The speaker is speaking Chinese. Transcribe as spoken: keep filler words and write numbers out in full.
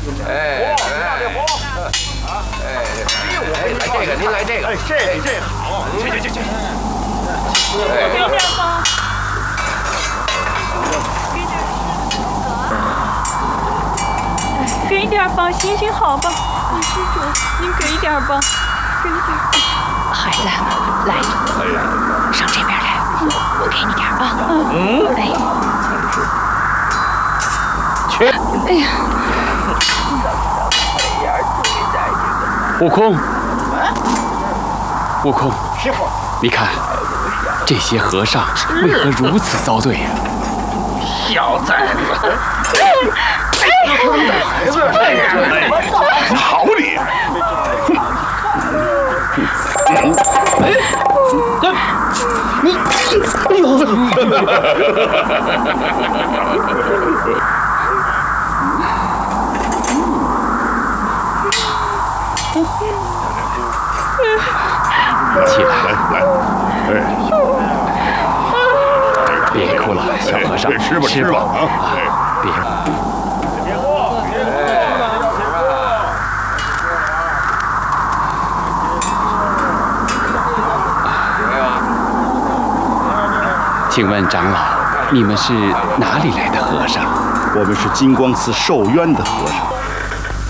哎哎哎，来这个，您来这个， 哎，这个这好， 去去去去。 给点吧。给点吧，行行好吧，你施主，您给点吧，给点。 孩子，来，上这边来，我给你点啊。 嗯， 哎， 去。 哎呀， 悟空，悟空，师傅，你看，这些和尚为何如此遭罪呀？ 小崽子！ 孩子，好你！ 你，哎呦！起来， 来来，哎， 别哭了，小和尚， 吃吧吃吧啊！ 别。请问长老，你们是哪里来的和尚？ 我们是金光寺受冤的和尚。